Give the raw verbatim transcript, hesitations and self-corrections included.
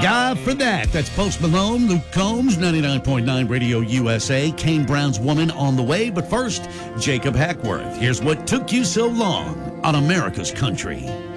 God for that. That's Post Malone, Luke Combs, ninety-nine point nine Radio U S A, Kane Brown's Woman on the way. But first, Jacob Hackworth. Here's what took you so long on America's Country.